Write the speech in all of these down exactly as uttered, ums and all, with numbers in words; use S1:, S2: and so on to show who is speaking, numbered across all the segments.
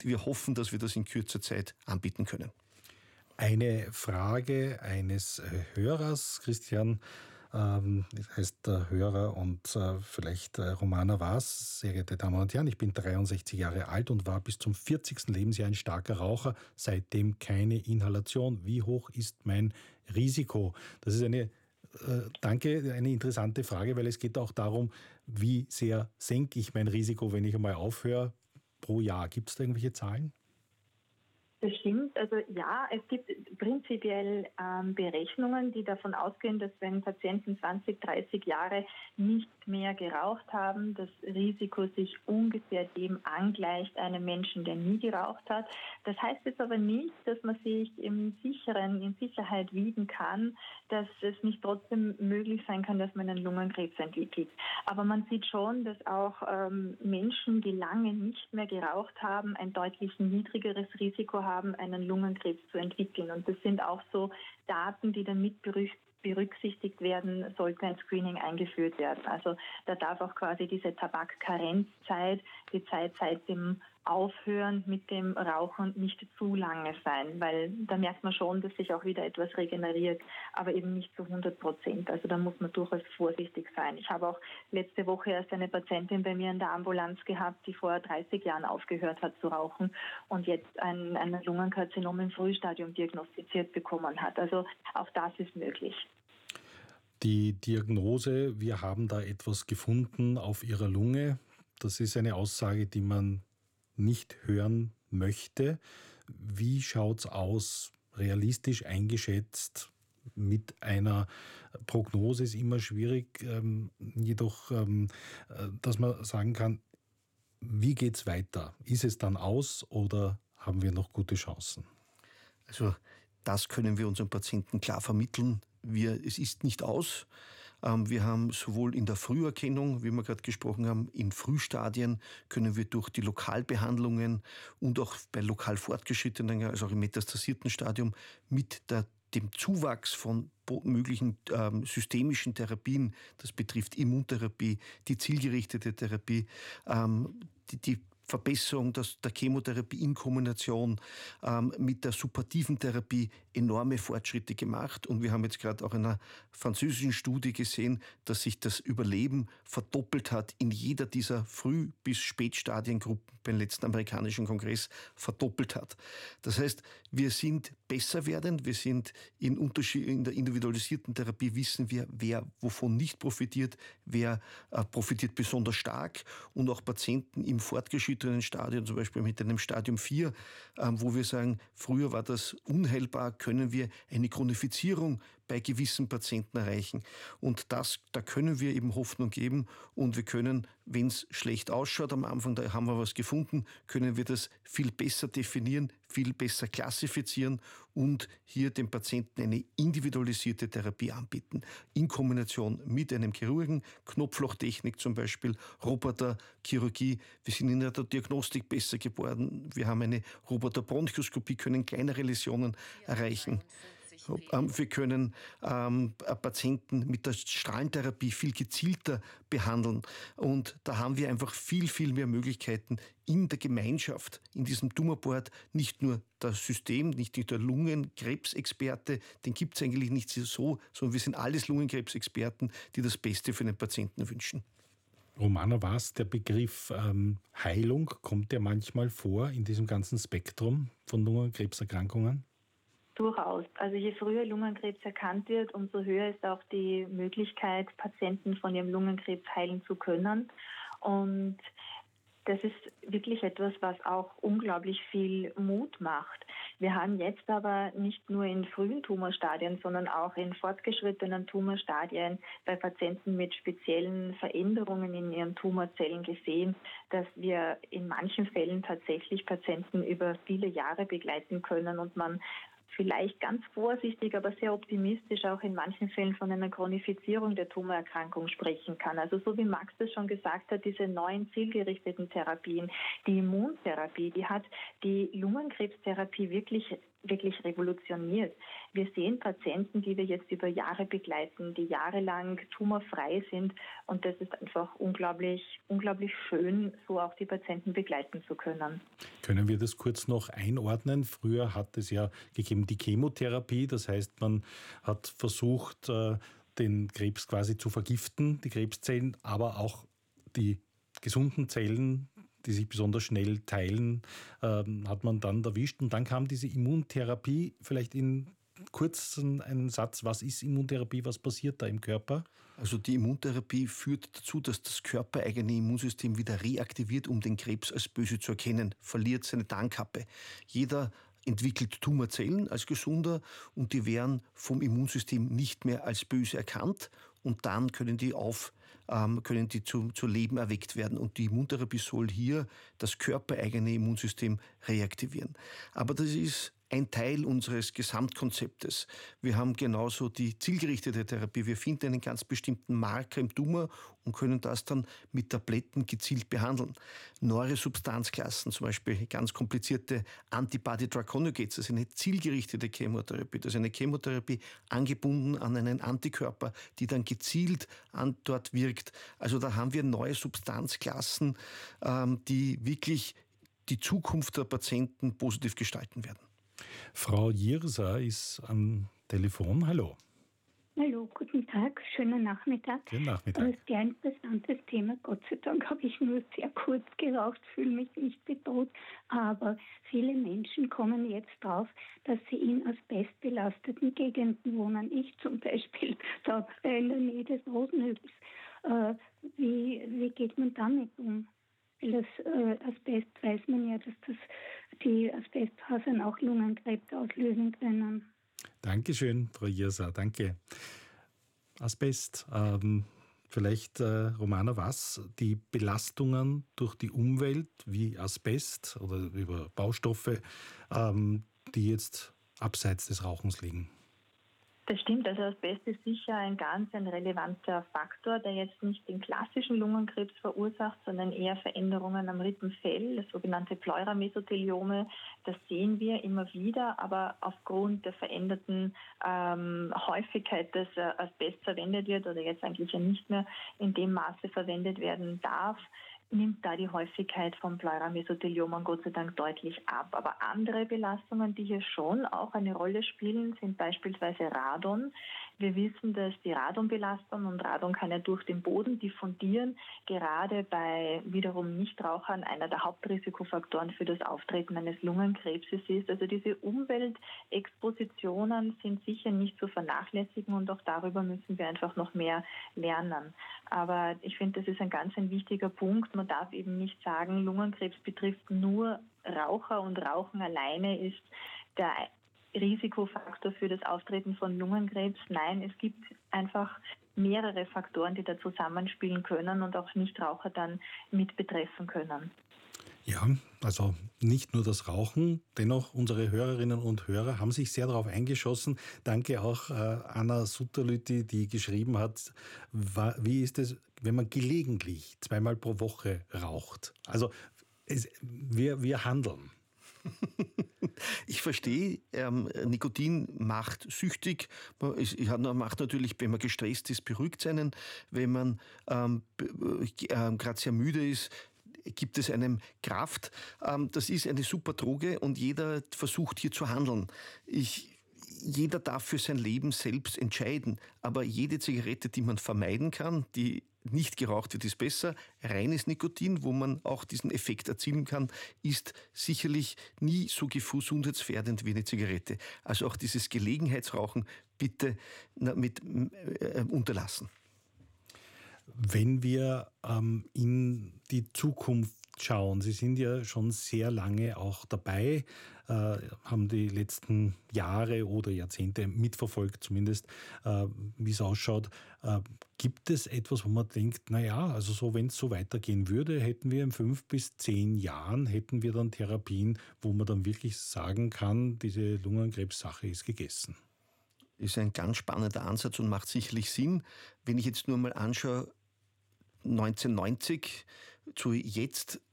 S1: wir hoffen, dass wir das in kürzer Zeit anbieten können.
S2: Eine Frage eines Hörers, Christian, ähm, heißt der Hörer und äh, vielleicht äh, Romana Waas. Sehr geehrte Damen und Herren, ich bin dreiundsechzig Jahre alt und war bis zum vierzigsten Lebensjahr ein starker Raucher, seitdem keine Inhalation. Wie hoch ist mein Risiko? Das ist eine, äh, danke, eine interessante Frage, weil es geht auch darum, wie sehr senke ich mein Risiko, wenn ich einmal aufhöre pro Jahr. Gibt es da irgendwelche Zahlen?
S3: Das stimmt. Also ja, es gibt prinzipiell ähm, Berechnungen, die davon ausgehen, dass wenn Patienten zwanzig, dreißig Jahre nicht mehr geraucht haben, das Risiko sich ungefähr dem angleicht einem Menschen, der nie geraucht hat. Das heißt jetzt aber nicht, dass man sich im Sicheren, in Sicherheit wiegen kann, dass es nicht trotzdem möglich sein kann, dass man einen Lungenkrebs entwickelt. Aber man sieht schon, dass auch ähm, Menschen, die lange nicht mehr geraucht haben, ein deutlich niedrigeres Risiko haben, einen Lungenkrebs zu entwickeln. Und das sind auch so Daten, die dann mit berücksichtigt werden, sollte ein Screening eingeführt werden. Also da darf auch quasi diese Tabakkarenzzeit, die Zeit seit dem Aufhören mit dem Rauchen nicht zu lange sein, weil da merkt man schon, dass sich auch wieder etwas regeneriert, aber eben nicht zu hundert Prozent. Also da muss man durchaus vorsichtig sein. Ich habe auch letzte Woche erst eine Patientin bei mir in der Ambulanz gehabt, die vor dreißig Jahren aufgehört hat zu rauchen und jetzt ein, ein Lungenkarzinom im Frühstadium diagnostiziert bekommen hat. Also auch das ist möglich.
S2: Die Diagnose, wir haben da etwas gefunden auf Ihrer Lunge, das ist eine Aussage, die man nicht hören möchte. Wie schaut's aus, realistisch eingeschätzt? Mit einer Prognose ist immer schwierig, ähm, jedoch, ähm, dass man sagen kann, wie geht's weiter? Ist es dann aus oder haben wir noch gute Chancen?
S1: Also das können wir unseren Patienten klar vermitteln. Wir, es ist nicht aus. Wir haben sowohl in der Früherkennung, wie wir gerade gesprochen haben, in Frühstadien können wir durch die Lokalbehandlungen und auch bei lokal fortgeschrittenen, also auch im metastasierten Stadium mit der, dem Zuwachs von möglichen ähm, systemischen Therapien, das betrifft Immuntherapie, die zielgerichtete Therapie, ähm, die, die Verbesserung der Chemotherapie in Kombination ähm, mit der supportiven Therapie enorme Fortschritte gemacht. Und wir haben jetzt gerade auch in einer französischen Studie gesehen, dass sich das Überleben verdoppelt hat in jeder dieser Früh- bis Spätstadiengruppen beim letzten amerikanischen Kongress verdoppelt hat. Das heißt, wir sind besser werdend, wir sind in, Unterschied, in der individualisierten Therapie wissen wir, wer wovon nicht profitiert, wer äh, profitiert besonders stark und auch Patienten im fortgeschrittenen Stadium, zum Beispiel mit einem Stadium vier, ähm, wo wir sagen, früher war das unheilbar, können wir eine Chronifizierung bei gewissen Patienten erreichen. Und das, da können wir eben Hoffnung geben und wir können, wenn es schlecht ausschaut am Anfang, da haben wir was gefunden, können wir das viel besser definieren, viel besser klassifizieren und hier dem Patienten eine individualisierte Therapie anbieten. In Kombination mit einem Chirurgen, Knopflochtechnik zum Beispiel, Roboterchirurgie. Wir sind in der Diagnostik besser geworden. Wir haben eine Roboterbronchoskopie, können kleinere Läsionen erreichen. Wir können ähm, Patienten mit der Strahlentherapie viel gezielter behandeln. Und da haben wir einfach viel, viel mehr Möglichkeiten in der Gemeinschaft, in diesem Tumorboard, nicht nur das System, nicht nur der Lungenkrebsexperte, den gibt es eigentlich nicht so, sondern wir sind alles Lungenkrebsexperten, die das Beste für den Patienten wünschen.
S2: Romana Waas, der Begriff ähm, Heilung, kommt der manchmal vor in diesem ganzen Spektrum von Lungenkrebserkrankungen?
S3: Durchaus. Also je früher Lungenkrebs erkannt wird, umso höher ist auch die Möglichkeit, Patienten von ihrem Lungenkrebs heilen zu können. Und das ist wirklich etwas, was auch unglaublich viel Mut macht. Wir haben jetzt aber nicht nur in frühen Tumorstadien, sondern auch in fortgeschrittenen Tumorstadien bei Patienten mit speziellen Veränderungen in ihren Tumorzellen gesehen, dass wir in manchen Fällen tatsächlich Patienten über viele Jahre begleiten können und man vielleicht ganz vorsichtig, aber sehr optimistisch auch in manchen Fällen von einer Chronifizierung der Tumorerkrankung sprechen kann. Also so wie Max das schon gesagt hat, diese neuen zielgerichteten Therapien, die Immuntherapie, die hat die Lungenkrebstherapie wirklich wirklich revolutioniert. Wir sehen Patienten, die wir jetzt über Jahre begleiten, die jahrelang tumorfrei sind, und das ist einfach unglaublich, unglaublich schön, so auch die Patienten begleiten zu können.
S2: Können wir das kurz noch einordnen? Früher hat es ja gegeben die Chemotherapie, das heißt, man hat versucht, den Krebs quasi zu vergiften, die Krebszellen, aber auch die gesunden Zellen, die sich besonders schnell teilen, ähm, hat man dann erwischt. Und dann kam diese Immuntherapie. Vielleicht in kurz einen Satz, was ist Immuntherapie, was passiert da im Körper?
S1: Also die Immuntherapie führt dazu, dass das körpereigene Immunsystem wieder reaktiviert, um den Krebs als böse zu erkennen, verliert seine Tarnkappe. Jeder entwickelt Tumorzellen als gesunder und die werden vom Immunsystem nicht mehr als böse erkannt und dann können die auf ähm, können die zu, zu Leben erweckt werden. Und die Immuntherapie soll hier das körpereigene Immunsystem reaktivieren. Aber das ist ein Teil unseres Gesamtkonzeptes. Wir haben genauso die zielgerichtete Therapie. Wir finden einen ganz bestimmten Marker im Tumor und können das dann mit Tabletten gezielt behandeln. Neue Substanzklassen, zum Beispiel ganz komplizierte Antibody-Drug-Conjugates, das ist eine zielgerichtete Chemotherapie. Das ist eine Chemotherapie angebunden an einen Antikörper, die dann gezielt an dort wirkt. Also da haben wir neue Substanzklassen, ähm, die wirklich die Zukunft der Patienten positiv gestalten werden.
S2: Frau Jirsa ist am Telefon. Hallo.
S4: Hallo, guten Tag, schönen Nachmittag.
S2: Guten Nachmittag.
S4: Ein sehr interessantes Thema. Gott sei Dank habe ich nur sehr kurz geraucht, fühle mich nicht bedroht. Aber viele Menschen kommen jetzt drauf, dass sie in asbestbelasteten Gegenden wohnen. Ich zum Beispiel, da in der Nähe des Rosenhügels. Äh, wie, wie geht man damit um? Das äh, Asbest weiß man ja, dass das die Asbestfasern auch Lungenkrebs auslösen können.
S2: Dankeschön, Frau Jirsa, danke. Asbest, ähm, vielleicht äh, Romana, was die Belastungen durch die Umwelt wie Asbest oder über Baustoffe, ähm, die jetzt abseits des Rauchens liegen?
S3: Das stimmt, also Asbest ist sicher ein ganz ein relevanter Faktor, der jetzt nicht den klassischen Lungenkrebs verursacht, sondern eher Veränderungen am Rippenfell, das sogenannte Pleuramesotheliome. Das sehen wir immer wieder, aber aufgrund der veränderten ähm, Häufigkeit, dass äh, Asbest verwendet wird oder jetzt eigentlich ja nicht mehr in dem Maße verwendet werden darf, nimmt da die Häufigkeit von Pleuramesotheliomern Gott sei Dank deutlich ab. Aber andere Belastungen, die hier schon auch eine Rolle spielen, sind beispielsweise Radon. Wir wissen, dass die Radonbelastung, und Radon kann ja durch den Boden diffundieren, gerade bei wiederum Nichtrauchern einer der Hauptrisikofaktoren für das Auftreten eines Lungenkrebses ist. Also diese Umweltexpositionen sind sicher nicht zu vernachlässigen und auch darüber müssen wir einfach noch mehr lernen. Aber ich finde, das ist ein ganz ein wichtiger Punkt. Man darf eben nicht sagen, Lungenkrebs betrifft nur Raucher und Rauchen alleine ist der Risikofaktor für das Auftreten von Lungenkrebs. Nein, es gibt einfach mehrere Faktoren, die da zusammenspielen können und auch Nichtraucher dann mit betreffen können.
S2: Ja, also nicht nur das Rauchen, dennoch unsere Hörerinnen und Hörer haben sich sehr darauf eingeschossen. Danke auch äh, Anna Sutterlütti, die geschrieben hat, wa, wie ist es, wenn man gelegentlich zweimal pro Woche raucht? Also es, wir, wir handeln.
S1: Ich verstehe, ähm, Nikotin macht süchtig, es macht natürlich, wenn man gestresst ist, beruhigt einen, wenn man ähm, äh, gerade sehr müde ist, gibt es einem Kraft. Ähm, das ist eine super Droge und jeder versucht hier zu handeln. Ich Jeder darf für sein Leben selbst entscheiden, aber jede Zigarette, die man vermeiden kann, die nicht geraucht wird, ist besser. Reines Nikotin, wo man auch diesen Effekt erzielen kann, ist sicherlich nie so gesundheitsgefährdend wie eine Zigarette. Also auch dieses Gelegenheitsrauchen bitte mit äh, unterlassen.
S2: Wenn wir ähm, in die Zukunft schauen, Sie sind ja schon sehr lange auch dabei, äh, haben die letzten Jahre oder Jahrzehnte mitverfolgt zumindest, äh, wie es ausschaut. Äh, gibt es etwas, wo man denkt, naja, also so, wenn es so weitergehen würde, hätten wir in fünf bis zehn Jahren, hätten wir dann Therapien, wo man dann wirklich sagen kann, diese Lungenkrebssache ist gegessen?
S1: Ist ein ganz spannender Ansatz und macht sicherlich Sinn. Wenn ich jetzt nur mal anschaue, neunzehnhundertneunzig zu jetzt,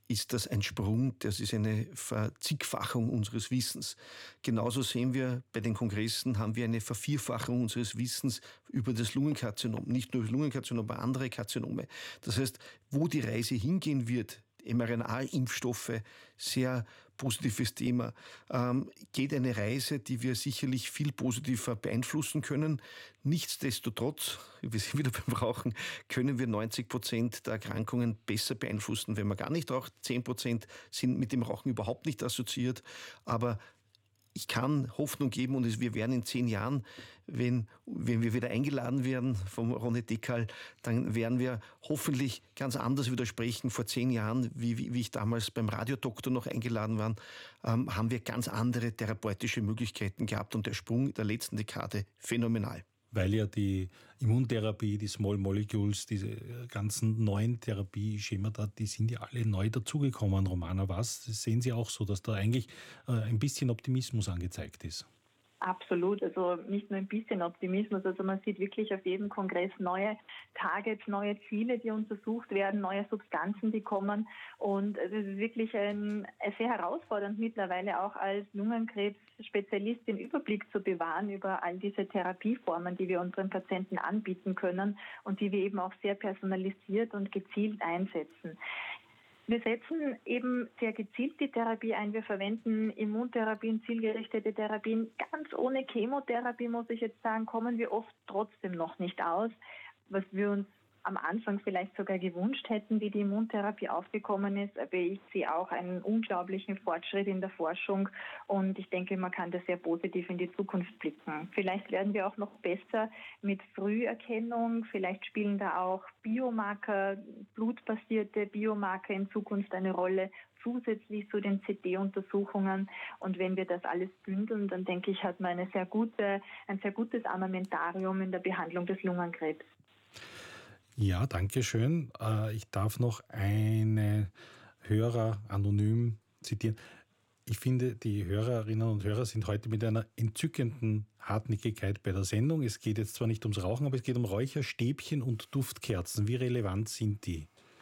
S1: ist das ein Sprung, das ist eine Verzigfachung unseres Wissens. Genauso sehen wir bei den Kongressen, haben wir eine Vervierfachung unseres Wissens über das Lungenkarzinom. Nicht nur das Lungenkarzinom, aber andere Karzinome. Das heißt, wo die Reise hingehen wird, mRNA-Impfstoffe, sehr positives Thema, ähm, geht eine Reise, die wir sicherlich viel positiver beeinflussen können. Nichtsdestotrotz, wir sind wieder beim Rauchen, können wir neunzig Prozent der Erkrankungen besser beeinflussen, wenn man gar nicht raucht. zehn Prozent sind mit dem Rauchen überhaupt nicht assoziiert, aber ich kann Hoffnung geben und wir werden in zehn Jahren, wenn, wenn wir wieder eingeladen werden vom Ronny Dekal, dann werden wir hoffentlich ganz anders wieder sprechen. Vor zehn Jahren, wie, wie, wie ich damals beim Radiodoktor noch eingeladen war, ähm, haben wir ganz andere therapeutische Möglichkeiten gehabt und der Sprung der letzten Dekade phänomenal.
S2: Weil ja die Immuntherapie, die Small Molecules, diese ganzen neuen Therapieschemata, die sind ja alle neu dazugekommen. Romana, was sehen Sie auch so, dass da eigentlich äh, ein bisschen Optimismus angezeigt ist?
S3: Absolut, also nicht nur ein bisschen Optimismus, also man sieht wirklich auf jedem Kongress neue Targets, neue Ziele, die untersucht werden, neue Substanzen, die kommen und es ist wirklich ein, sehr herausfordernd mittlerweile auch als Lungenkrebs-Spezialist den Überblick zu bewahren über all diese Therapieformen, die wir unseren Patienten anbieten können und die wir eben auch sehr personalisiert und gezielt einsetzen. Wir setzen eben sehr gezielt die Therapie ein. Wir verwenden Immuntherapien, zielgerichtete Therapien. Ganz ohne Chemotherapie, muss ich jetzt sagen, kommen wir oft trotzdem noch nicht aus, was wir uns am Anfang vielleicht sogar gewünscht hätten, wie die Immuntherapie aufgekommen ist. Aber ich sehe auch einen unglaublichen Fortschritt in der Forschung und ich denke, man kann da sehr positiv in die Zukunft blicken. Vielleicht werden wir auch noch besser mit Früherkennung. Vielleicht spielen da auch Biomarker, blutbasierte Biomarker in Zukunft eine Rolle, zusätzlich zu den C T-Untersuchungen. Und wenn wir das alles bündeln, dann denke ich, hat man eine sehr gute, ein sehr gutes Armamentarium in der Behandlung des Lungenkrebs.
S2: Ja, danke schön. Ich darf noch eine Hörer anonym zitieren. Ich finde, die Hörerinnen und Hörer sind heute mit einer entzückenden Hartnäckigkeit bei der Sendung. Es geht jetzt zwar nicht ums Rauchen, aber es geht um Räucherstäbchen und Duftkerzen. Wie relevant sind die?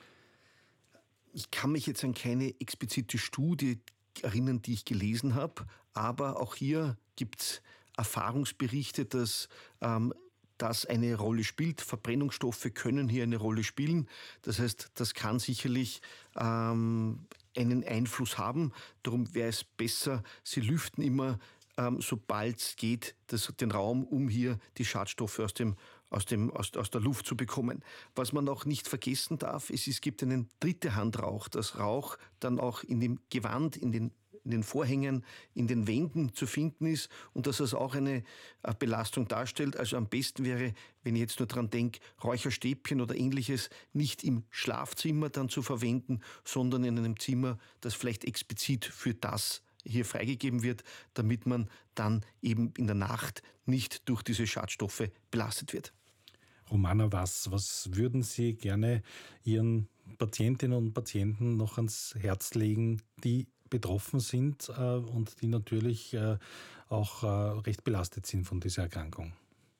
S1: Ich kann mich jetzt an keine explizite Studie erinnern, die ich gelesen habe, aber auch hier gibt es Erfahrungsberichte, dass ähm, das eine Rolle spielt. Verbrennungsstoffe können hier eine Rolle spielen. Das heißt, das kann sicherlich ähm, einen Einfluss haben. Darum wäre es besser, Sie lüften immer, ähm, sobald es geht, das, den Raum, um hier die Schadstoffe aus, dem, aus, dem, aus, aus der Luft zu bekommen. Was man auch nicht vergessen darf, ist, es gibt einen dritte Handrauch, dass Rauch dann auch in dem Gewand, in den in den Vorhängen, in den Wänden zu finden ist und dass es auch eine Belastung darstellt. Also am besten wäre, wenn ich jetzt nur dran denke, Räucherstäbchen oder ähnliches nicht im Schlafzimmer dann zu verwenden, sondern in einem Zimmer, das vielleicht explizit für das hier freigegeben wird, damit man dann eben in der Nacht nicht durch diese Schadstoffe belastet wird.
S2: Romana, was, was würden Sie gerne Ihren Patientinnen und Patienten noch ans Herz legen, die betroffen sind äh, und die natürlich äh, auch äh, recht belastet sind von dieser Erkrankung?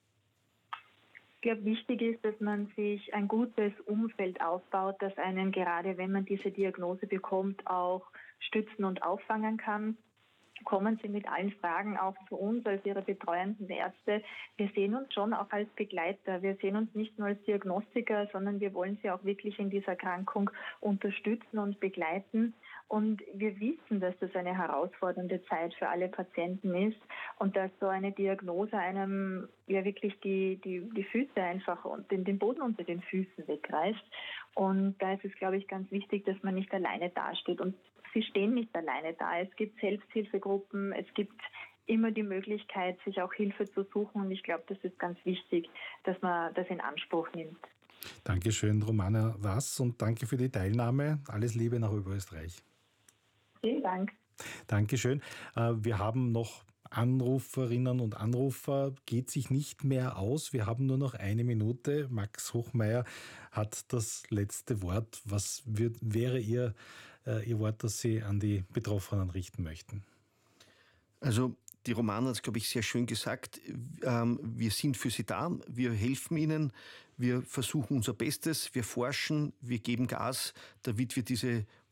S3: Ich glaube, wichtig ist, dass man sich ein gutes Umfeld aufbaut, das einen gerade, wenn man diese Diagnose bekommt, auch stützen und auffangen kann. Kommen Sie mit allen Fragen auch zu uns als Ihre betreuenden Ärzte. Wir sehen uns schon auch als Begleiter. Wir sehen uns nicht nur als Diagnostiker, sondern wir wollen Sie auch wirklich in dieser Erkrankung unterstützen und begleiten. Und wir wissen, dass das eine herausfordernde Zeit für alle Patienten ist und dass so eine Diagnose einem ja wirklich die, die, die Füße einfach und den, den Boden unter den Füßen wegreißt. Und da ist es, glaube ich, ganz wichtig, dass man nicht alleine dasteht. Und Sie stehen nicht alleine da. Es gibt Selbsthilfegruppen, es gibt immer die Möglichkeit, sich auch Hilfe zu suchen. Und ich glaube, das ist ganz wichtig, dass man das in Anspruch nimmt.
S2: Dankeschön, Romana Wass, und danke für die Teilnahme. Alles Liebe nach Oberösterreich.
S3: Vielen Dank.
S2: Dankeschön. Wir haben noch Anruferinnen und Anrufer, geht sich nicht mehr aus. Wir haben nur noch eine Minute. Max Hochmeier hat das letzte Wort. Was wird, wäre Ihr, Ihr Wort, das Sie an die Betroffenen richten möchten?
S1: Also die Romana hat es, glaube ich, sehr schön gesagt. Ähm, wir sind für Sie da, wir helfen Ihnen, wir versuchen unser Bestes, wir forschen, wir geben Gas, damit wir diese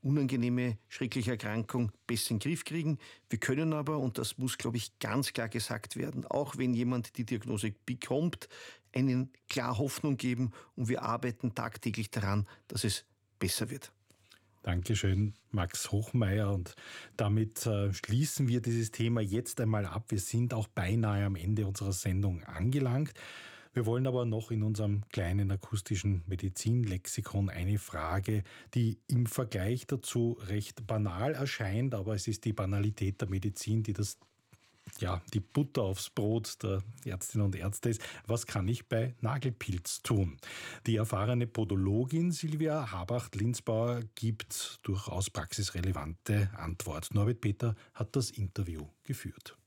S1: unangenehme, schreckliche Erkrankung besser in den Griff kriegen. Wir können aber, und das muss, glaube ich, ganz klar gesagt werden, auch wenn jemand die Diagnose bekommt, einen klar Hoffnung geben und wir arbeiten tagtäglich daran, dass es besser wird.
S2: Dankeschön, Max Hochmeier. Und damit äh, schließen wir dieses Thema jetzt einmal ab. Wir sind auch beinahe am Ende unserer Sendung angelangt. Wir wollen aber noch in unserem kleinen akustischen Medizinlexikon eine Frage, die im Vergleich dazu recht banal erscheint, aber es ist die Banalität der Medizin, die das ja, die Butter aufs Brot der Ärztinnen und Ärzte ist. Was kann ich bei Nagelpilz tun? Die erfahrene Podologin Silvia Habacht-Linsbauer gibt durchaus praxisrelevante Antwort. Norbert Peter hat das Interview geführt.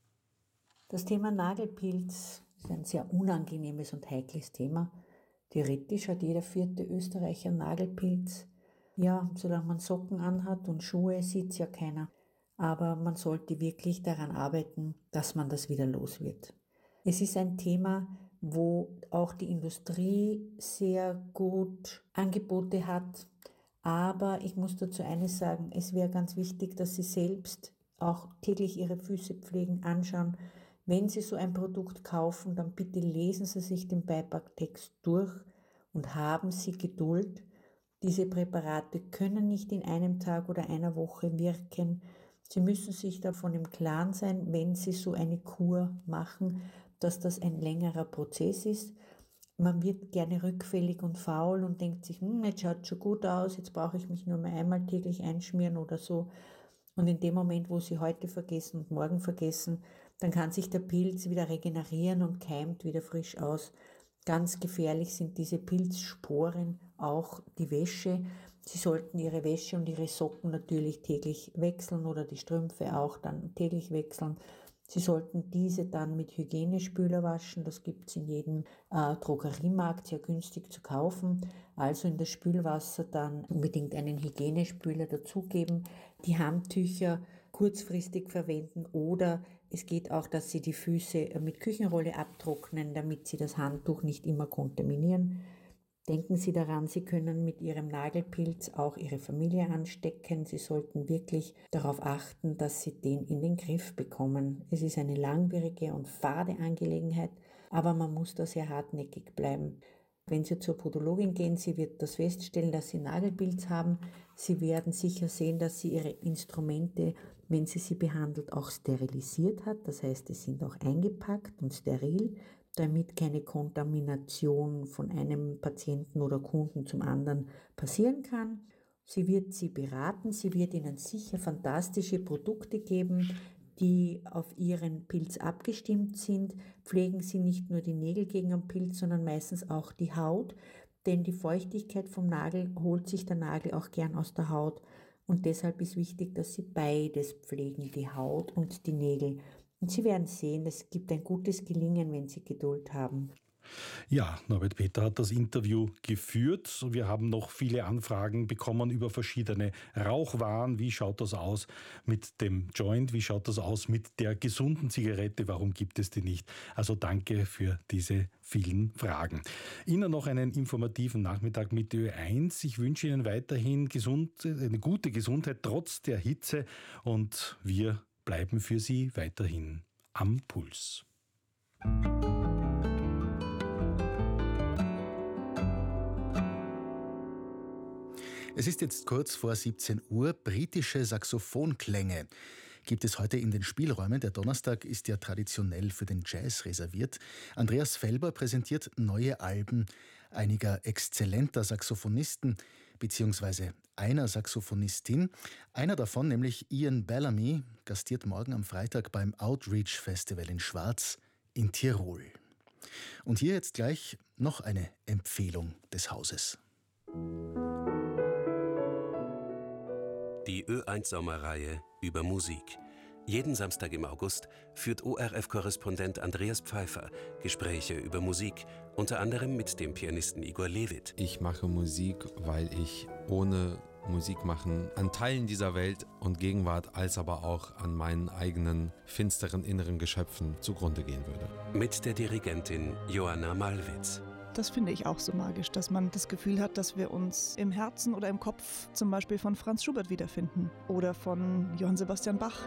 S5: Das Thema Nagelpilz ist ein sehr unangenehmes und heikles Thema. Theoretisch hat jeder vierte Österreicher Nagelpilz. Ja, solange man Socken anhat und Schuhe, sieht es ja keiner. Aber man sollte wirklich daran arbeiten, dass man das wieder los wird. Es ist ein Thema, wo auch die Industrie sehr gut Angebote hat. Aber ich muss dazu eines sagen, es wäre ganz wichtig, dass Sie selbst auch täglich Ihre Füße pflegen, anschauen. Wenn Sie so ein Produkt kaufen, dann bitte lesen Sie sich den Beipacktext durch und haben Sie Geduld. Diese Präparate können nicht in einem Tag oder einer Woche wirken. Sie müssen sich davon im Klaren sein, wenn Sie so eine Kur machen, dass das ein längerer Prozess ist. Man wird gerne rückfällig und faul und denkt sich, hm, jetzt schaut schon gut aus, jetzt brauche ich mich nur mal einmal täglich einschmieren oder so. Und in dem Moment, wo Sie heute vergessen und morgen vergessen, dann kann sich der Pilz wieder regenerieren und keimt wieder frisch aus. Ganz gefährlich sind diese Pilzsporen, auch die Wäsche. Sie sollten Ihre Wäsche und Ihre Socken natürlich täglich wechseln oder die Strümpfe auch dann täglich wechseln. Sie sollten diese dann mit Hygienespüler waschen. Das gibt es in jedem äh, Drogeriemarkt sehr günstig zu kaufen. Also in das Spülwasser dann unbedingt einen Hygienespüler dazugeben. Die Handtücher kurzfristig verwenden oder es geht auch, dass Sie die Füße mit Küchenrolle abtrocknen, damit Sie das Handtuch nicht immer kontaminieren. Denken Sie daran, Sie können mit Ihrem Nagelpilz auch Ihre Familie anstecken. Sie sollten wirklich darauf achten, dass Sie den in den Griff bekommen. Es ist eine langwierige und fade Angelegenheit, aber man muss da sehr hartnäckig bleiben. Wenn Sie zur Podologin gehen, sie wird das feststellen, dass Sie Nagelpilz haben. Sie werden sicher sehen, dass sie Ihre Instrumente, wenn sie sie behandelt, auch sterilisiert hat. Das heißt, es sind auch eingepackt und steril, damit keine Kontamination von einem Patienten oder Kunden zum anderen passieren kann. Sie wird Sie beraten, sie wird Ihnen sicher fantastische Produkte geben, die auf Ihren Pilz abgestimmt sind. Pflegen Sie nicht nur die Nägel gegen den Pilz, sondern meistens auch die Haut, denn die Feuchtigkeit vom Nagel holt sich der Nagel auch gern aus der Haut und deshalb ist wichtig, dass Sie beides pflegen, die Haut und die Nägel. Und Sie werden sehen, es gibt ein gutes Gelingen, wenn Sie Geduld haben.
S2: Ja, Norbert Peter hat das Interview geführt. Wir haben noch viele Anfragen bekommen über verschiedene Rauchwaren. Wie schaut das aus mit dem Joint? Wie schaut das aus mit der gesunden Zigarette? Warum gibt es die nicht? Also danke für diese vielen Fragen. Ihnen noch einen informativen Nachmittag mit Ö eins. Ich wünsche Ihnen weiterhin gesund, eine gute Gesundheit trotz der Hitze und wir bleiben für Sie weiterhin am Puls.
S6: Es ist jetzt kurz vor siebzehn Uhr. Britische Saxophonklänge gibt es heute in den Spielräumen. Der Donnerstag ist ja traditionell für den Jazz reserviert. Andreas Felber präsentiert neue Alben einiger exzellenter Saxophonisten beziehungsweise einer Saxophonistin. Einer davon, nämlich Ian Bellamy, gastiert morgen am Freitag beim Outreach Festival in Schwaz in Tirol. Und hier jetzt gleich noch eine Empfehlung des Hauses.
S7: Die Ö eins Sommerreihe über Musik. Jeden Samstag im August führt O R F-Korrespondent Andreas Pfeiffer Gespräche über Musik, unter anderem mit dem Pianisten Igor Levit.
S8: Ich mache Musik, weil ich ohne Musik machen an Teilen dieser Welt und Gegenwart als aber auch an meinen eigenen finsteren inneren Geschöpfen zugrunde gehen würde.
S7: Mit der Dirigentin Joanna Malwitz.
S9: Das finde ich auch so magisch, dass man das Gefühl hat, dass wir uns im Herzen oder im Kopf zum Beispiel von Franz Schubert wiederfinden oder von Johann Sebastian Bach.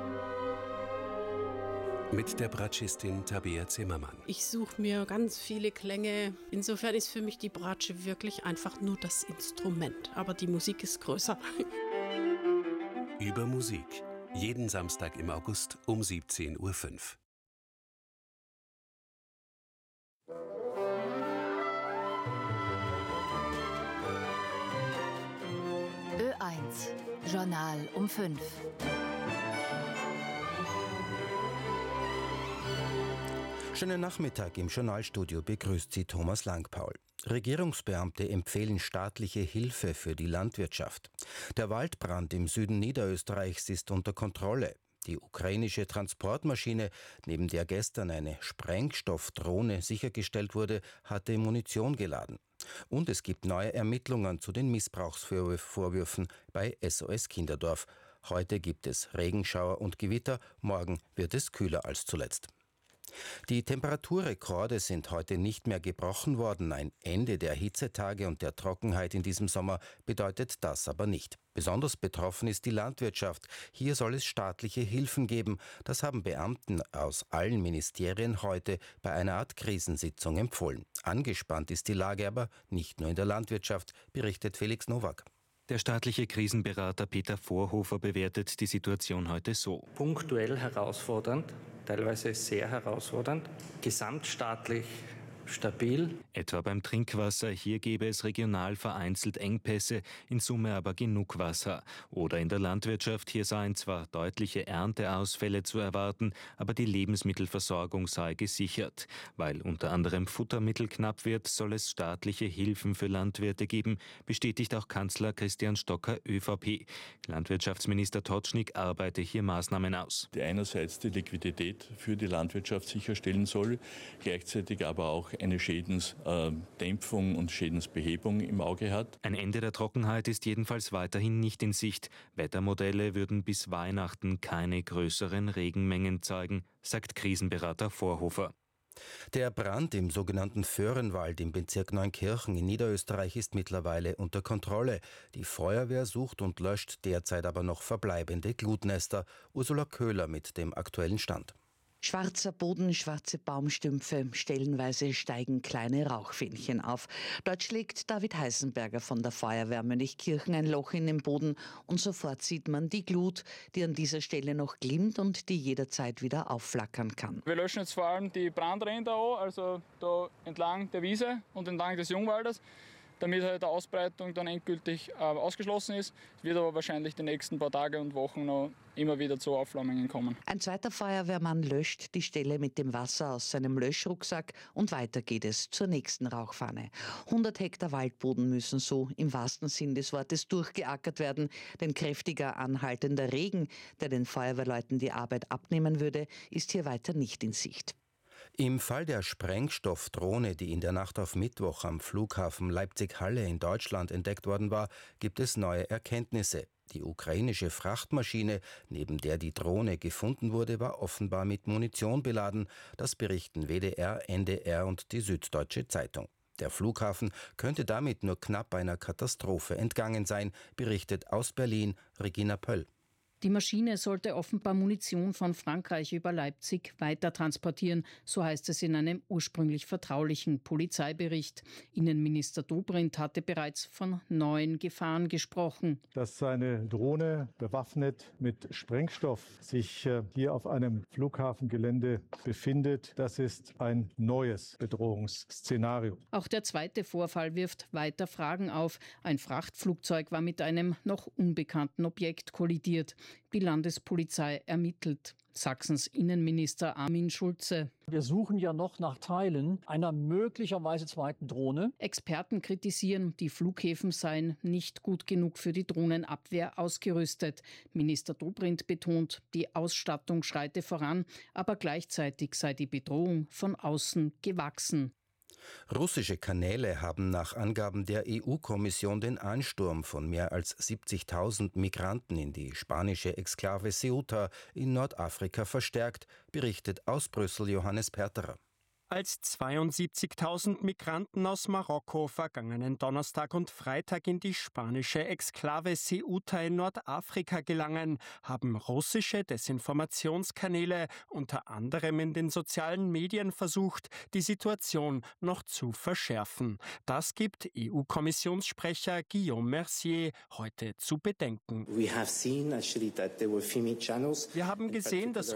S7: Mit der Bratschistin Tabea Zimmermann.
S10: Ich suche mir ganz viele Klänge. Insofern ist für mich die Bratsche wirklich einfach nur das Instrument. Aber die Musik ist größer.
S7: Über Musik. Jeden Samstag im August um siebzehn Uhr fünf.
S11: Ö eins, Journal um fünf.
S12: Schönen Nachmittag im Journalstudio begrüßt Sie Thomas Langpaul. Regierungsbeamte empfehlen staatliche Hilfe für die Landwirtschaft. Der Waldbrand im Süden Niederösterreichs ist unter Kontrolle. Die ukrainische Transportmaschine, neben der gestern eine Sprengstoffdrohne sichergestellt wurde, hatte Munition geladen. Und es gibt neue Ermittlungen zu den Missbrauchsvorwürfen bei S O S Kinderdorf. Heute gibt es Regenschauer und Gewitter, morgen wird es kühler als zuletzt. Die Temperaturrekorde sind heute nicht mehr gebrochen worden. Ein Ende der Hitzetage und der Trockenheit in diesem Sommer bedeutet das aber nicht. Besonders betroffen ist die Landwirtschaft. Hier soll es staatliche Hilfen geben. Das haben Beamten aus allen Ministerien heute bei einer Art Krisensitzung empfohlen. Angespannt ist die Lage aber nicht nur in der Landwirtschaft, berichtet Felix Nowak.
S13: Der staatliche Krisenberater Peter Vorhofer bewertet die Situation heute so.
S14: Punktuell herausfordernd, teilweise sehr herausfordernd, gesamtstaatlich stabil.
S13: Etwa beim Trinkwasser, hier gäbe es regional vereinzelt Engpässe, in Summe aber genug Wasser. Oder in der Landwirtschaft, hier seien zwar deutliche Ernteausfälle zu erwarten, aber die Lebensmittelversorgung sei gesichert. Weil unter anderem Futtermittel knapp wird, soll es staatliche Hilfen für Landwirte geben, bestätigt auch Kanzler Christian Stocker, ÖVP. Landwirtschaftsminister Totschnig arbeite hier Maßnahmen aus.
S15: Die einerseits die Liquidität für die Landwirtschaft sicherstellen soll, gleichzeitig aber auch eine Schädensdämpfung und Schädensbehebung im Auge hat.
S13: Ein Ende der Trockenheit ist jedenfalls weiterhin nicht in Sicht. Wettermodelle würden bis Weihnachten keine größeren Regenmengen zeigen, sagt Krisenberater Vorhofer.
S12: Der Brand im sogenannten Föhrenwald im Bezirk Neunkirchen in Niederösterreich ist mittlerweile unter Kontrolle. Die Feuerwehr sucht und löscht derzeit aber noch verbleibende Glutnester. Ursula Köhler mit dem aktuellen Stand.
S16: Schwarzer Boden, schwarze Baumstümpfe, stellenweise steigen kleine Rauchfähnchen auf. Dort schlägt David Heisenberger von der Feuerwehr Mönchkirchen ein Loch in den Boden und sofort sieht man die Glut, die an dieser Stelle noch glimmt und die jederzeit wieder aufflackern kann.
S17: Wir löschen jetzt vor allem die Brandränder an, also da entlang der Wiese und entlang des Jungwaldes, damit halt die Ausbreitung dann endgültig äh, ausgeschlossen ist. Es wird aber wahrscheinlich die nächsten paar Tage und Wochen noch immer wieder zu Aufflammungen kommen.
S16: Ein zweiter Feuerwehrmann löscht die Stelle mit dem Wasser aus seinem Löschrucksack und weiter geht es zur nächsten Rauchfahne. hundert Hektar Waldboden müssen so im wahrsten Sinn des Wortes durchgeackert werden, denn kräftiger anhaltender Regen, der den Feuerwehrleuten die Arbeit abnehmen würde, ist hier weiter nicht in Sicht.
S12: Im Fall der Sprengstoffdrohne, die in der Nacht auf Mittwoch am Flughafen Leipzig-Halle in Deutschland entdeckt worden war, gibt es neue Erkenntnisse. Die ukrainische Frachtmaschine, neben der die Drohne gefunden wurde, war offenbar mit Munition beladen. Das berichten W D R, N D R und die Süddeutsche Zeitung. Der Flughafen könnte damit nur knapp einer Katastrophe entgangen sein, berichtet aus Berlin Regina Pöll.
S18: Die Maschine sollte offenbar Munition von Frankreich über Leipzig weiter transportieren, so heißt es in einem ursprünglich vertraulichen Polizeibericht. Innenminister Dobrindt hatte bereits von neuen Gefahren gesprochen.
S19: Dass eine Drohne bewaffnet mit Sprengstoff sich hier auf einem Flughafengelände befindet, das ist ein neues Bedrohungsszenario.
S18: Auch der zweite Vorfall wirft weiter Fragen auf. Ein Frachtflugzeug war mit einem noch unbekannten Objekt kollidiert. Die Landespolizei ermittelt. Sachsens Innenminister Armin Schulze.
S20: Wir suchen ja noch nach Teilen einer möglicherweise zweiten Drohne.
S18: Experten kritisieren, die Flughäfen seien nicht gut genug für die Drohnenabwehr ausgerüstet. Minister Dobrindt betont, die Ausstattung schreite voran, aber gleichzeitig sei die Bedrohung von außen gewachsen.
S12: Russische Kanäle haben nach Angaben der E U-Kommission den Ansturm von mehr als siebzigtausend Migranten in die spanische Exklave Ceuta in Nordafrika verstärkt, berichtet aus Brüssel Johannes Perterer.
S21: Als zweiundsiebzigtausend Migranten aus Marokko vergangenen Donnerstag und Freitag in die spanische Exklave Ceuta in Nordafrika gelangen, haben russische Desinformationskanäle unter anderem in den sozialen Medien versucht, die Situation noch zu verschärfen. Das gibt E U-Kommissionssprecher Guillaume Mercier heute zu bedenken. Wir haben gesehen, dass